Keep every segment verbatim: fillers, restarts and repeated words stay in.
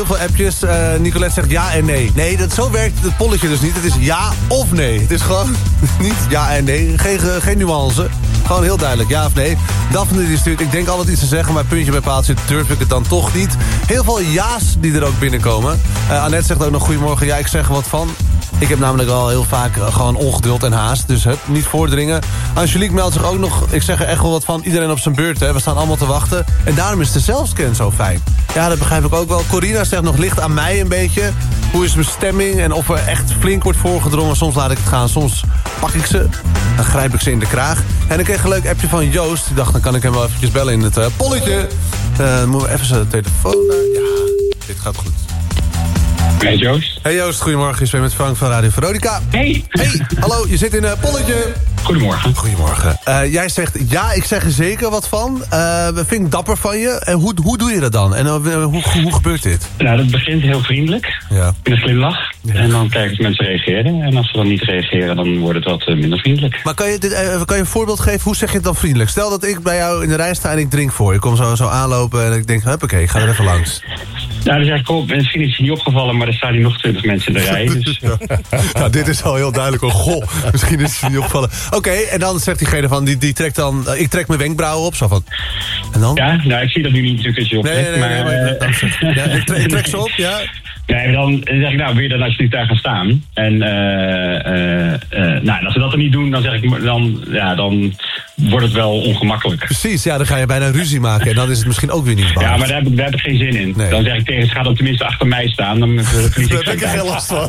Heel veel appjes. Uh, Nicolette zegt ja en nee. Nee, dat, zo werkt het polletje dus niet. Het is ja of nee. Het is gewoon niet ja en nee. Geen, geen nuance. Gewoon heel duidelijk, ja of nee. Daphne die stuurt, ik denk altijd iets te zeggen, maar puntje bij paaltje durf ik het dan toch niet. Heel veel ja's die er ook binnenkomen. Uh, Annette zegt ook nog goedemorgen, ja ik zeg er wat van. Ik heb namelijk al heel vaak uh, gewoon ongeduld en haast. Dus hup, niet voordringen. Angelique meldt zich ook nog, ik zeg er echt wel wat van. Iedereen op zijn beurt, hè. We staan allemaal te wachten. En daarom is de zelfscan zo fijn. Ja, dat begrijp ik ook wel. Corina zegt nog, ligt aan mij een beetje. Hoe is mijn stemming en of er echt flink wordt voorgedrongen. Soms laat ik het gaan, soms pak ik ze. Dan grijp ik ze in de kraag. En ik kreeg een leuk appje van Joost. Ik dacht, dan kan ik hem wel eventjes bellen in het uh, polletje. Uh, dan moeten we even zijn telefoon... Uh, ja, dit gaat goed. Hey Joost. Hey Joost, goedemorgen. Je bent met Frank van Radio Veronica. Hey. Hey, hallo, je zit in een polletje. Goedemorgen. Goedemorgen. Uh, jij zegt, ja, ik zeg er zeker wat van. Uh, we vind ik dapper van je. En hoe, hoe doe je dat dan? En uh, hoe, hoe, hoe gebeurt dit? Nou, dat begint heel vriendelijk. Ja. Met een glimlach. Ja. En dan kijken of mensen reageren. En als ze dan niet reageren, dan wordt het wat uh, minder vriendelijk. Maar kan je, dit, uh, kan je een voorbeeld geven? Hoe zeg je het dan vriendelijk? Stel dat ik bij jou in de rij sta en ik drink voor. Ik kom zo, zo aanlopen en ik denk, huppakee, ik ga er even langs. Nou, dan zeg ik, kom, misschien is het niet opgevallen, maar er staan hier nog twintig mensen in de rij. Dus. Ja. Nou, dit is al heel duidelijk. Oh, goh, misschien is het niet opgevallen. Oké, okay, en dan zegt diegene van, die, die trekt dan, uh, ik trek mijn wenkbrauwen op, zo van. En dan? Ja, nou, ik zie dat nu niet natuurlijk als je optrekt. Nee, nee, nee, maar, nee, maar, uh, dan, ja, ik, trek, ik trek ze op, ja. Nee, dan zeg ik, nou, wil je dan alsjeblieft daar gaan staan? En, uh, uh, uh, nou, en als ze dat dan niet doen, dan zeg ik, dan, ja, dan wordt het wel ongemakkelijk. Precies, ja, dan ga je bijna ruzie maken en dan is het misschien ook weer niet waar. Ja, maar daar heb, ik, daar heb ik geen zin in. Nee. Dan zeg ik tegen ze, ga dan tenminste achter mij staan. Dan verlies ik daar heb ik er geen last van.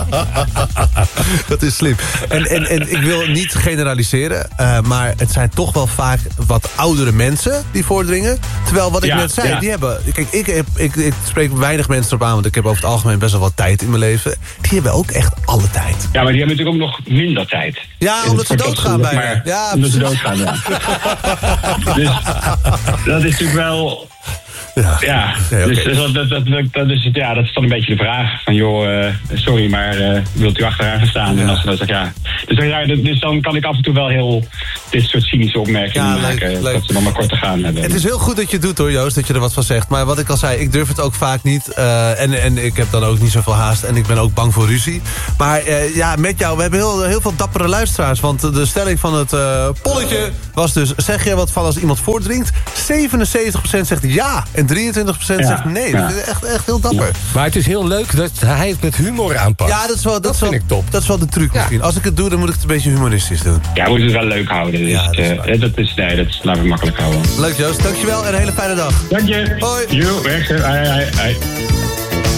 Dat is slim. En, en, en ik wil niet generaliseren, uh, maar het zijn toch wel vaak wat oudere mensen die voordringen. Terwijl wat ik ja, net zei, ja. die hebben... Kijk, ik, heb, ik, ik spreek weinig mensen erop aan, want ik heb over het algemeen best wel wat tijd in mijn leven. Die hebben ook echt alle tijd. Ja, maar die hebben natuurlijk ook nog minder tijd. Ja, en omdat ze doodgaan bijna. Maar, ja, omdat ze doodgaan, ja. Dus dat is natuurlijk wel... Ja, ja. Nee, okay. dus dat, dat, dat, dat, is, ja, dat is dan een beetje de vraag. Van joh, uh, sorry, maar uh, wilt u achteraan gaan staan? Ja. En als ze dan zeggen ja. Dus, ja. dus dan kan ik af en toe wel heel dit soort cynische opmerkingen ja, maken. Leuk, leuk. Dat ze dan maar kort te gaan hebben. Het is heel goed dat je het doet hoor, Joost, dat je er wat van zegt. Maar wat ik al zei, ik durf het ook vaak niet. Uh, en, en ik heb dan ook niet zoveel haast. En ik ben ook bang voor ruzie. Maar uh, ja, met jou, we hebben heel, heel veel dappere luisteraars. Want de stelling van het uh, polletje was dus... Zeg je wat van als iemand voordringt? zevenenzeventig procent zegt ja. En drieëntwintig procent ja, zegt nee. Ja. Dat is echt, echt heel dapper. Ja. Maar het is heel leuk dat hij het met humor aanpakt. Ja, dat is wel, dat dat is vind wel, ik top. Dat is wel de truc ja. misschien. Als ik het doe, dan moet ik het een beetje humoristisch doen. Ja, we moeten het wel leuk houden. Dus ja, dat, is uh, dat is, nee, dat is, laten we makkelijk houden. Leuk Joost, dankjewel en een hele fijne dag. Dank je. Hoi. Jo, weg. Hoi, hoi, hoi.